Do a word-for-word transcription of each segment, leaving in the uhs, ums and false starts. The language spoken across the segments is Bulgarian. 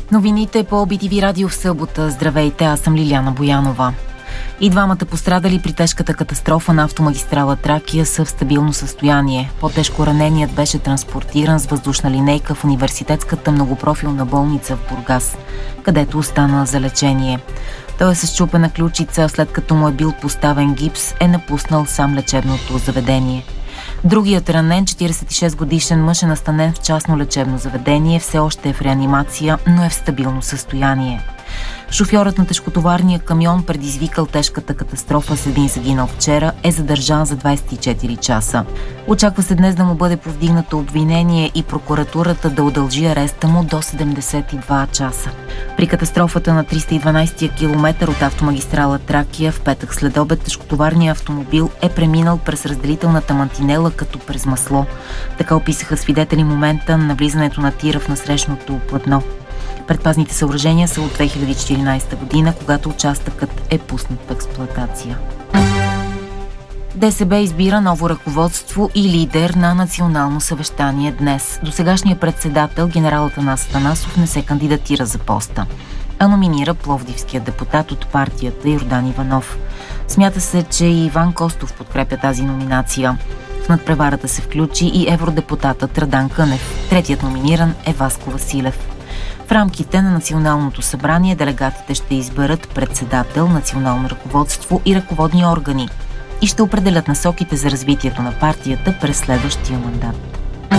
Новините по Би Ти Ви радио в събота. Здравейте, аз съм Лиляна Боянова. И двамата пострадали при тежката катастрофа на автомагистрала Тракия са в стабилно състояние. По-тежко раненият беше транспортиран с въздушна линейка в университетската многопрофилна болница в Бургас, където остана за лечение. Той е с счупена ключица, след като му е бил поставен гипс, е напуснал сам лечебното заведение. Другият ранен, четиридесет и шест годишен мъж, е настанен в частно лечебно заведение, все още е в реанимация, но е в стабилно състояние. Шофьорът на тежкотоварния камион, предизвикал тежката катастрофа с един загинал вчера, е задържан за двадесет и четири часа. Очаква се днес да му бъде повдигнато обвинение и прокуратурата да удължи ареста му до седемдесет и два часа. При катастрофата на триста и дванадесетия километър от автомагистрала Тракия в петък следобед тежкотоварният автомобил е преминал през разделителната мантинела като през масло. Така описаха свидетели момента на влизането на тира в насрещното платно. Предпазните съоръжения са от две хиляди и четиринадесета година, когато участъкът е пуснат в експлоатация. ДСБ избира ново ръководство и лидер на национално съвещание днес. Досегашният председател, генерал Атанас Атанасов, не се кандидатира за поста, а номинира пловдивския депутат от партията Йордан Иванов. Смята се, че и Иван Костов подкрепя тази номинация. В надпреварата се включи и евродепутатът Радан Кънев. Третият номиниран е Васко Василев. В рамките на Националното събрание делегатите ще изберат председател, национално ръководство и ръководни органи и ще определят насоките за развитието на партията през следващия мандат.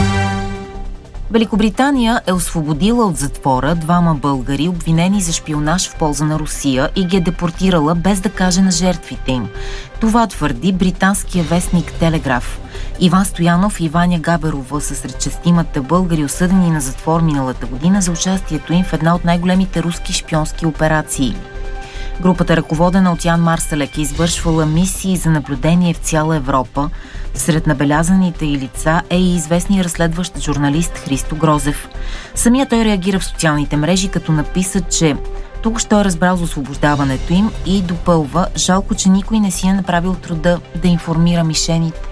Великобритания е освободила от затвора двама българи, обвинени за шпионаж в полза на Русия, и ги е депортирала без да каже на жертвите им. Това твърди британския вестник Телеграф. Иван Стоянов и Ваня Габерова са сред шестимата българи, осъдени на затвор миналата година за участието им в една от най-големите руски шпионски операции. Групата, ръководена от Ян Марсалек, е извършвала мисии за наблюдение в цяла Европа. Сред набелязаните й лица е и известният разследващ журналист Христо Грозев. Самия той реагира в социалните мрежи, като написа, че тук що е разбрал за освобождаването им, и допълва: жалко, че никой не си е направил труда да информира мишените.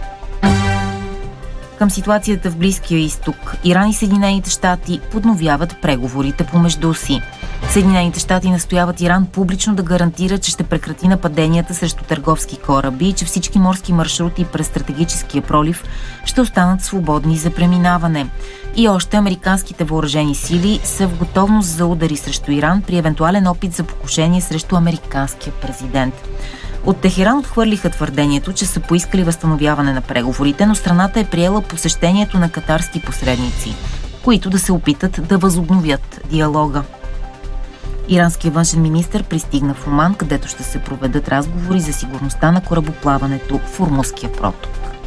Към ситуацията в Близкия изток, Иран и Съединените щати подновяват преговорите помежду си. Съединените щати настояват Иран публично да гарантира, че ще прекрати нападенията срещу търговски кораби и че всички морски маршрути през стратегическия пролив ще останат свободни за преминаване. И още, американските въоръжени сили са в готовност за удари срещу Иран при евентуален опит за покушение срещу американския президент. От Техеран отхвърлиха твърдението, че са поискали възстановяване на преговорите, но страната е приела посещението на катарски посредници, които да се опитат да възобновят диалога. Иранският външен министър пристигна в Оман, където ще се проведат разговори за сигурността на корабоплаването в Ормузския проток.